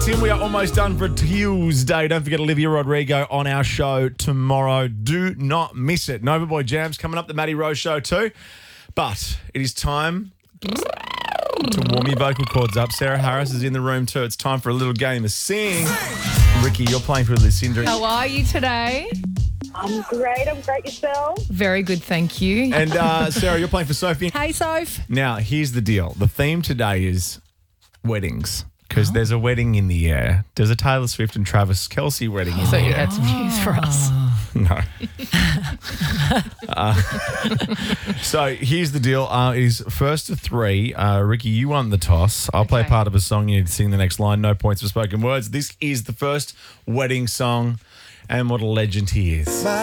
Tim, we are almost done for Tuesday. Don't forget Olivia Rodrigo on our show tomorrow. Do not miss it. Nova Boy Jam's coming up, the Matty Rose Show too. But it is time to warm your vocal cords up. Sarah Harris is in the room too. It's time for a little game of Sing. Ricky, you're playing for Lucinda. How are you today? I'm great yourself. Very good, thank you. And Sarah, you're playing for Sophie. Hey, Soph. Now, here's the deal. The theme today is weddings. Because there's a wedding in the air. There's a Taylor Swift and Travis Kelce wedding in So the you air. had some news for us. No. So here's the deal. It is first to three. Ricky, you won the toss. I'll play Okay. part of a song. You need to sing the next line. No points for spoken words. This is the first wedding song. And what a legend he is.